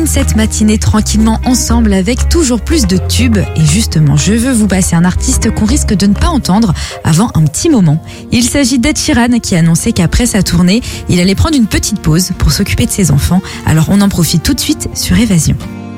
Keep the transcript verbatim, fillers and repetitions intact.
cette matinée tranquillement ensemble avec toujours plus de tubes. Et justement, je veux vous passer un artiste qu'on risque de ne pas entendre avant un petit moment. Il s'agit d'Ed Sheeran qui a annoncé qu'après sa tournée, il allait prendre une petite pause pour s'occuper de ses enfants. Alors on en profite tout de suite sur Évasion.